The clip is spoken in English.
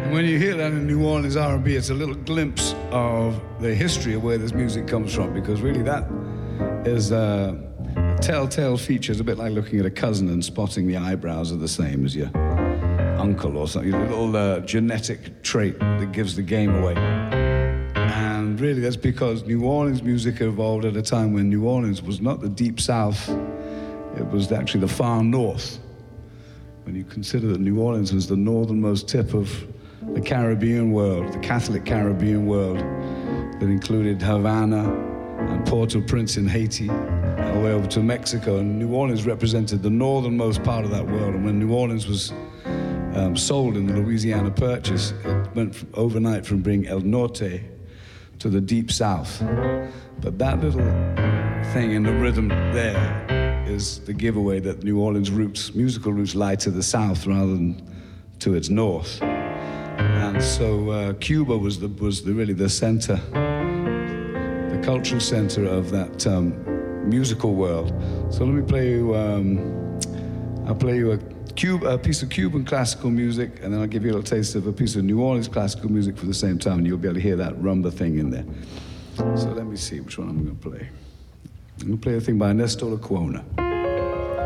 When you hear that in New Orleans R&B, it's a little glimpse of the history of where this music comes from, because really that is a telltale feature. It's a bit like looking at a cousin and spotting the eyebrows are the same as your uncle or something, a little genetic trait that gives the game away. And really that's because New Orleans music evolved at a time when New Orleans was not the deep south, it was actually the far north. When you consider that New Orleans was the northernmost tip of the Caribbean world, the Catholic Caribbean world, that included Havana and Port-au-Prince in Haiti, all the way over to Mexico. And New Orleans represented the northernmost part of that world. And when New Orleans was sold in the Louisiana Purchase, it went overnight from being El Norte to the Deep South. But that little thing in the rhythm there is the giveaway that New Orleans roots, musical roots, lie to the south rather than to its north. And so Cuba was really the center, the cultural center of that musical world. So let me play you, I'll play you a piece of Cuban classical music, and then I'll give you a little taste of a piece of New Orleans classical music for the same time, and you'll be able to hear that rumba thing in there. So let me see which one I'm going to play. I'm going to play a thing by Ernesto Lecuona.